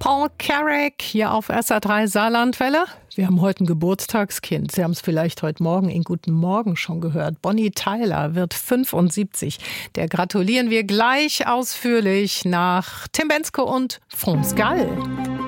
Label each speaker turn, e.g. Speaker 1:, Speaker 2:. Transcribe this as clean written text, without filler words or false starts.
Speaker 1: Paul Carrack hier auf SA3 Saarlandwelle. Wir haben heute ein Geburtstagskind. Sie haben es vielleicht heute Morgen in Guten Morgen schon gehört. Bonnie Tyler wird 75. Der gratulieren wir gleich ausführlich nach Tim Bendzke und Franz Gall.